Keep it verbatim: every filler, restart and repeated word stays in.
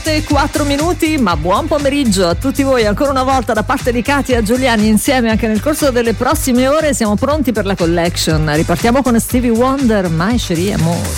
sette e quattro minuti, ma buon pomeriggio a tutti voi ancora una volta da parte di Katia Giuliani, insieme anche nel corso delle prossime ore siamo pronti per la collection. Ripartiamo con Stevie Wonder, My Cherie Amour.